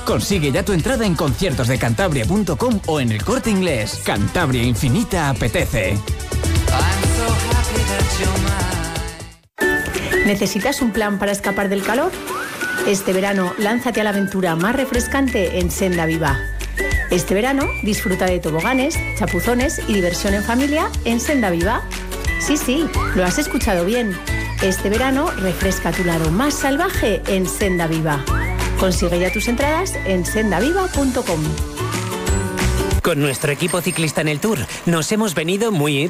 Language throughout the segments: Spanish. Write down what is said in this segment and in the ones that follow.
Consigue ya tu entrada en conciertosdecantabria.com o en El Corte Inglés. Cantabria Infinita apetece. ¿Necesitas un plan para escapar del calor? Este verano, lánzate a la aventura más refrescante en Senda Viva. Este verano, disfruta de toboganes, chapuzones y diversión en familia en Senda Viva. Sí, lo has escuchado bien. Este verano, refresca tu lado más salvaje en Senda Viva. Consigue ya tus entradas en sendaviva.com. Con nuestro equipo ciclista en el Tour, nos hemos venido muy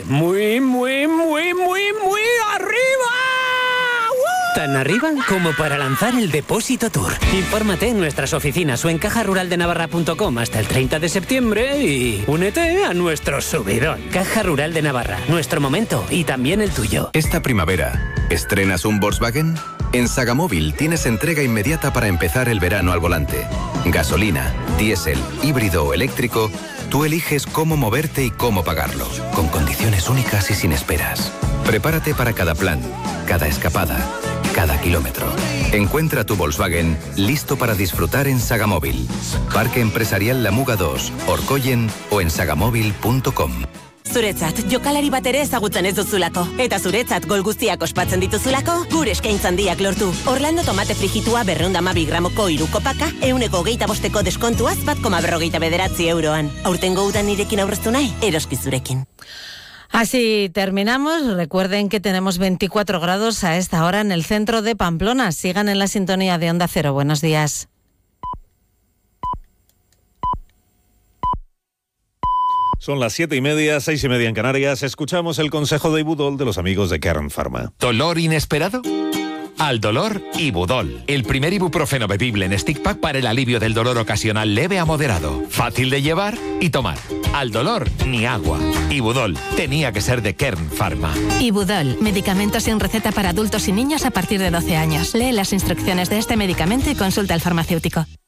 arriba. Tan arriba como para lanzar el Depósito Tour. Infórmate en nuestras oficinas o en cajaruraldenavarra.com hasta el 30 de septiembre y únete a nuestro subidón. Caja Rural de Navarra, nuestro momento y también el tuyo. Esta primavera, ¿estrenas un Volkswagen? En Sagamóvil tienes entrega inmediata para empezar el verano al volante. Gasolina, diésel, híbrido o eléctrico, tú eliges cómo moverte y cómo pagarlo, con condiciones únicas y sin esperas. Prepárate para cada plan, cada escapada, cada kilómetro. Encuentra tu Volkswagen listo para disfrutar en Sagamóvil. Parque Empresarial La Muga 2, Orkoien o en sagamóvil.com. Zuretzat, jokalari bat ere ezagutzen ez duzulako. Eta zuretzat gol guztiak ospatzen dituzulako, gure eskaintza handiak lortu. Orlando tomate frijitua 212 gramoko 3 kopaka, 125 deskontuaz 1,49 euroan. Aurtengo udan nirekin aurreztu nahi, eroski zurekin. Así terminamos. Recuerden que tenemos 24 grados a esta hora en el centro de Pamplona. Sigan en la sintonía de Onda Cero. Buenos días. Son las 7:30, 6:30 en Canarias. Escuchamos el consejo de Ibudol de los amigos de Kern Pharma. ¿Dolor inesperado? Al dolor, Ibudol. El primer ibuprofeno bebible en stick pack para el alivio del dolor ocasional leve a moderado. Fácil de llevar y tomar. Al dolor, ni agua. Ibudol. Tenía que ser de Kern Pharma. Ibudol. Medicamento sin receta para adultos y niños a partir de 12 años. Lee las instrucciones de este medicamento y consulta al farmacéutico.